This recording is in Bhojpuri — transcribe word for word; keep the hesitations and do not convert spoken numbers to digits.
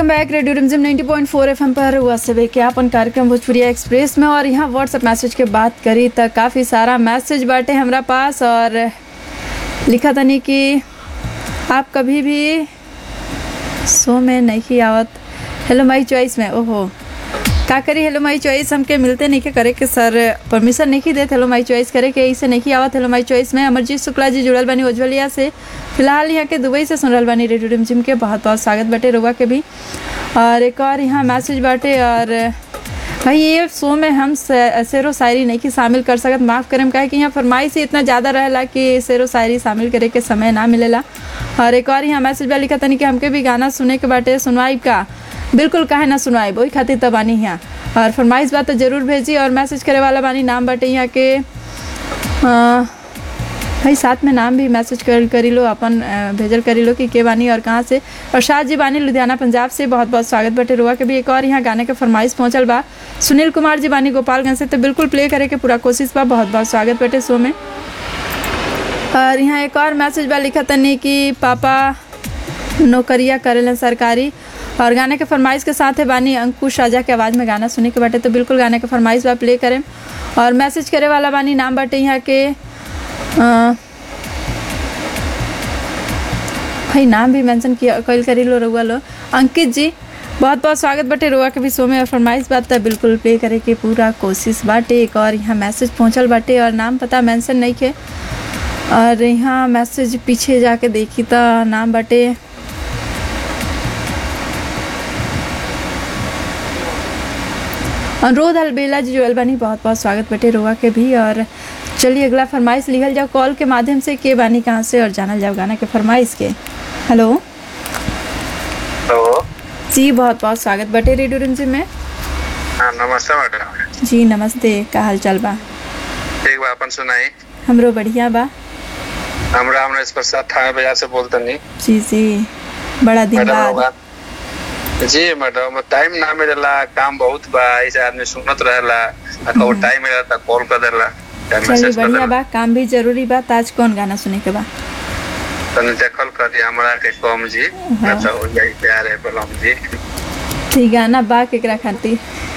वेलकम बैक रेडियो रिमझिम नब्बे पॉइंट चार एफएम पर हुआ से विज्ञापन कार्यक्रम भोजपुरिया एक्सप्रेस में। और यहाँ व्हाट्सएप मैसेज के बात करी तो काफ़ी सारा मैसेज बाटे हमारा पास और लिखा तनी कि आप कभी भी शो में नहीं आवत हेलो माई चॉइस में। ओहो का करी हेलो माई चॉइस हमके मिलते नहीं के करे के सर परमिशन नहीं देते हेलो माई चॉइस करे के इसे नहीं आवत हेलो माई चॉइस में। अमरजीत शुक्ला जी जुड़ल बानी उज्ज्वलिया से, फिलहाल यहाँ के दुबई से सुन रहल बानी रेडियो रिमझिम के। बहुत बहुत स्वागत बाटे रुआ के भी। और एक और यहाँ मैसेज बाटे और भाई ये शो में हम शेरो शायरी नहीं की शामिल कर सकत, माफ़ करें काहे कि यहाँ फरमाइश ही इतना ज़्यादा रहेला कि शेरो शायरी शामिल करे के समय ना मिलेला। और एक और यहाँ मैसेज बा लिखा तनी कि हमके भी गाना सुने के बाटे, सुनवाई का बिल्कुल काहे ना सुनवाई वही खातिर तब बानी यहाँ। और फरमाइश बात तो ज़रूर भेजी। और मैसेज करे वाला बानी नाम बाटे यहाँ के आ, भाई साथ में नाम भी मैसेज कर करी लो अपन भेजल करी लो कि के बानी और कहाँ से। और शाह जी बानी लुधियाना पंजाब से, बहुत बहुत स्वागत बटे रुआ के भी। एक और यहाँ गाने के फरमाइश पहुँचल बा सुनील कुमार जी बानी गोपालगंज से, तो बिल्कुल प्ले करे के पूरा कोशिश बा। बहुत बहुत स्वागत बटे शो में। और यहाँ एक और मैसेज बा लिखा तनी कि पापा नौकरिया करेलन सरकारी, और गाने के फरमाइश के साथ है बानी अंकुश राजा के आवाज़ में गाना सुने के बाटे, तो बिल्कुल गाने के फरमाइश बा प्ले करें। और मैसेज करे वाला बानी नाम बाटे यहाँ के आ, भाई नाम भी मेंशन किया कल करी लो रुआ लो अंकित जी, बहुत बहुत स्वागत बटे रुआ के भी शो में। और फरमाइश बात तो बिल्कुल प्ले करे के पूरा कोशिश बाटे। एक और यहाँ मैसेज पहुँचल बाटे और नाम पता मेंशन नहीं के। और यहाँ मैसेज पीछे जाके देखी तो नाम बाटे अनुरोध अलबेला जी जो अलबानी, बहुत बहुत स्वागत बटे रुआ के भी। और चलिए अगला फरमाइश लिखल जाओ कॉल के माध्यम से के बानी कहाँ से, और जानल जाओ गाना के फरमाइश के। हेलो हेलो जी, बहुत बहुत स्वागत बटे रेडियो रिमझिम में। हाँ नमस्ते मैडम जी नमस्ते, का हाल चाल बा? ठीक बा, अपन सुनाई। हमरो बढ़िया बा। हमरा हमरा इस पर साथ थाने बाजार से बोलते नहीं। जी जी, बड़ा दिन बाद। जी मैडम टाइम ना मिलेला, काम बहुत बा, ऐसे आदमी सुनत रहेला, कब टाइम मिलेला त कॉल कर देला। चलिए बढ़िया बा, काम भी जरूरी बा। आज कौन गाना सुने के बा? तने देखल कर हमरा के कम जी, मतलब हो जाई प्यार है बलम जी। ठीक गाना बा केकरा खातिर?